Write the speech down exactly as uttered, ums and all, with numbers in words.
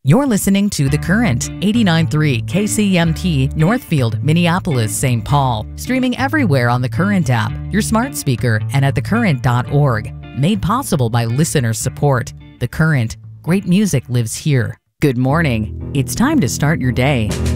You're listening to The Current, eighty-nine point three K C M T, Northfield, Minneapolis, Saint Paul. Streaming everywhere on The Current app, your smart speaker, and at the current dot org. Made possible by listener support. The Current. Great music lives here. Good morning. It's time to start your day.